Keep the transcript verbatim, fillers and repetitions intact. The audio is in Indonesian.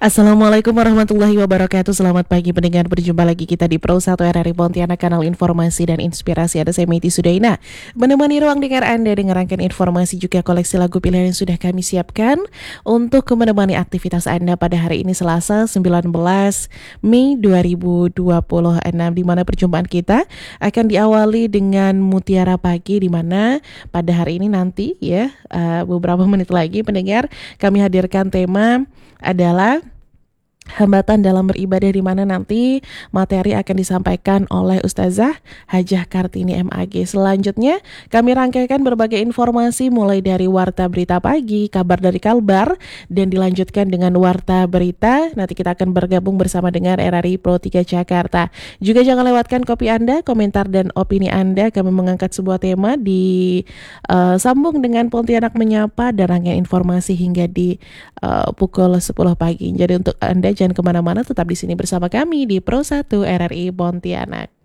Assalamualaikum warahmatullahi wabarakatuh. Selamat pagi pendengar, berjumpa lagi kita di Pro satu R R I Pontianak, kanal informasi dan inspirasi. Ada saya Meiti Sudaina menemani ruang dengar Anda dengan rangkaian informasi juga koleksi lagu pilihan yang sudah kami siapkan untuk menemani aktivitas Anda pada hari ini Selasa sembilan belas Mei dua ribu dua puluh enam, di mana perjumpaan kita akan diawali dengan Mutiara Pagi, di mana pada hari ini nanti ya uh, beberapa menit lagi pendengar kami hadirkan tema adalah hambatan dalam beribadah, di mana nanti materi akan disampaikan oleh Ustazah Hajah Kartini M A G. Selanjutnya kami rangkaikan berbagai informasi mulai dari Warta Berita Pagi, Kabar dari Kalbar, dan dilanjutkan dengan Warta Berita. Nanti kita akan bergabung bersama dengan R R I Pro tiga Jakarta. Juga jangan lewatkan kopi Anda, komentar dan opini Anda. Kami mengangkat sebuah tema di uh, sambung dengan Pontianak Menyapa dan rangkaian informasi hingga di uh, pukul sepuluh pagi. Jadi untuk Anda jangan kemana-mana, tetap di sini bersama kami di Pro satu R R I Pontianak.